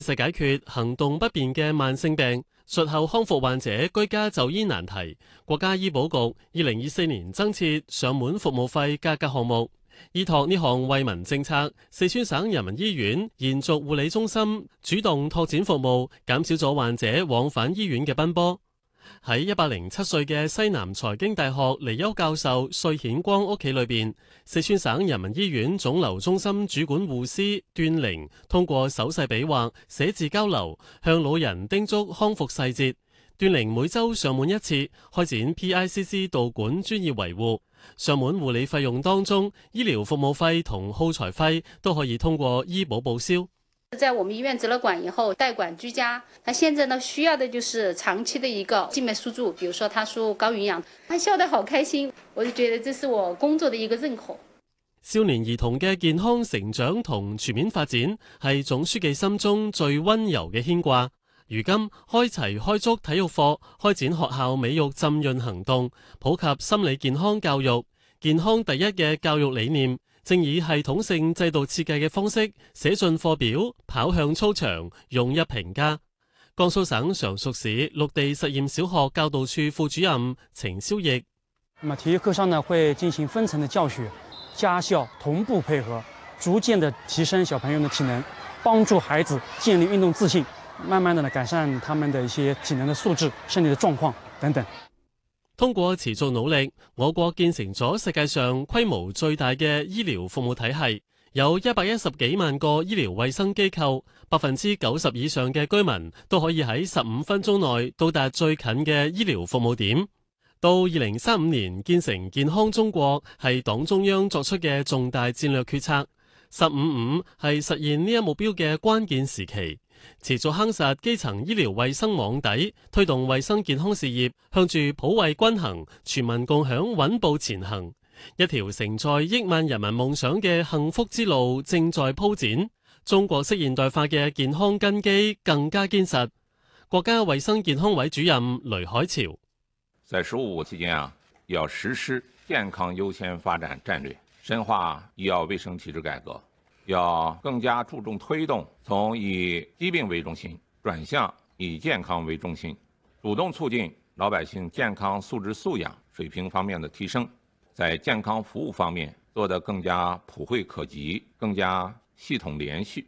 是解決行動不便嘅慢性病、術後康復患者居家就醫難題。國家醫保局2024年增設上門服務費價格項目，依託呢項惠民政策，四川省人民醫院延續護理中心主動拓展服務，減少咗患者往返醫院嘅奔波。喺107歲嘅西南財經大學離休教授帥顯光屋企裏邊，四川省人民醫院腫瘤中心主管護師段玲通過手勢比劃、寫字交流，向老人叮囑康復細節。段玲每週上門一次，開展 PICC 導管專業維護。上門護理費用當中，醫療服務費同耗材費都可以通過醫保報銷。 在我們醫院植了管以後，代管居家，他現在呢需要的就是長期的一個靜脈輸注，比如說他輸高營養，他笑得好開心，我就覺得這是我工作的一個認可。 少年兒童嘅健康成長同全面發展係總書記心中最溫柔嘅牽掛。如今開齊開足體育課，開展學校美育浸潤行動，普及心理健康教育，健康第一嘅教育理念正以系統性制度設計嘅方式寫進課表，跑向操場，融入評價。江蘇省常熟市綠地實驗小學教導處副主任程蕭奕： 體育課上呢會進行分層的教學，家校同步配合，逐漸的提升小朋友的體能，幫助孩子建立運動自信，慢慢的改善他們的一些體能的素質、身體的狀況等等。 通過持續努力，我國建成咗世界上規模最大嘅醫療服務體系，有110幾萬個醫療衛生機構，90%以上嘅居民都可以喺15分鐘內到達最近嘅醫療服務點。到2035年建成健康中國係黨中央作出嘅重大戰略決策，15-5係實現呢一目標嘅關鍵時期。持續夯實基層醫療衛生網底，推動衛生健康事業向住普惠均衡、全民共享穩步前行。一條承載億萬人民夢想嘅幸福之路正在鋪展。中國式現代化嘅健康根基更加堅實。國家衛生健康委主任雷海潮： 在15期間要實施健康優先發展戰略，深化醫藥衛生體制改革。要更加注重推動從以疾病為中心轉向以健康為中心，主動促進老百姓健康素質素養水平方面的提升，在健康服務方面做得更加普惠可及，更加系統連續。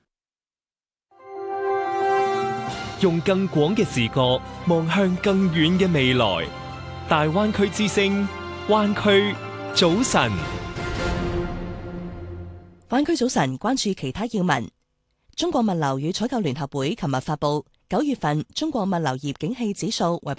用更廣嘅視角望向更遠嘅未來，大灣區之聲，灣區早晨。 灣區早晨，關注其他要聞。中國物流與採購聯合會琴日發布9月份中國物流業景氣指數為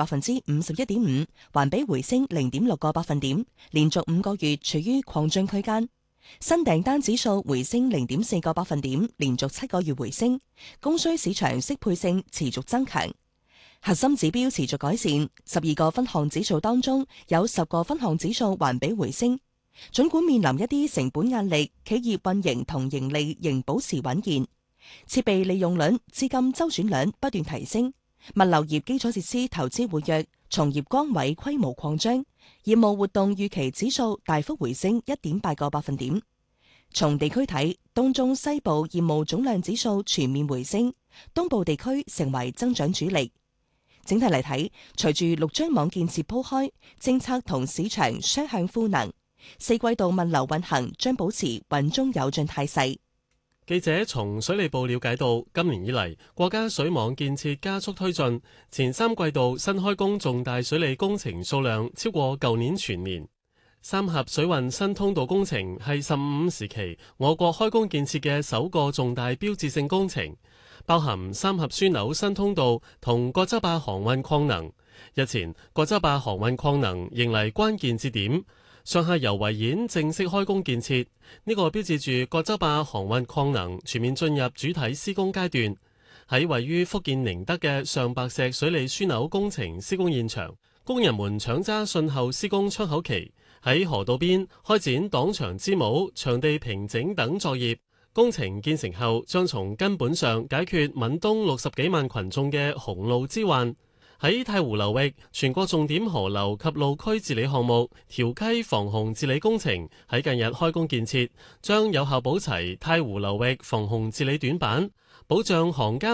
51.5%，環比回升0.6個百分點，連續5個月處於擴張區間。新訂單指數回升0.4個百分點，連續7個月回升。供需市場適配性持續增強，核心指標持續改善。12個分項指數當中有10個分項指數環比回升。儘管面臨一啲成本壓力，企業運營同盈利仍保持穩健，設備利用率、資金周轉率不斷提升，物流業基礎設施投資活躍，從業崗位規模擴張，業務活動預期指數大幅回升1.8個百分點。從地區睇，東中西部業務總量指數全面回升，東部地區成為增長主力。整體嚟睇，隨住6張網建設鋪開，政策同市場雙向賦能。4季度物流運行將保持穩中有進態勢。 記者從水利部了解到，今年以嚟國家水網建設加速推進，前3季度新開工重大水利工程數量超過舊年全年。三峽水運新通道工程係15時期我國開工建設嘅首個重大標誌性工程，包含三峽樞紐新通道同葛洲壩航運擴能。日前，葛洲壩航運擴能迎嚟關鍵節點。上下游圍堰正式開工建設，呢個標誌住葛洲壩航運擴能全面進入主體施工階段。喺位於福建寧德嘅上白石水利樞紐工程施工現場，工人們搶揸信後施工窗口期，喺河道邊開展擋牆支母、場地平整等作業。工程建成後，將從根本上解決閩東60幾萬群眾嘅洪澇之患。喺太湖流域，全國重點河流及路區治理項目調溪防洪治理工程喺近日開工建設，將有效補齊太湖流域防洪治理短板， 保障行家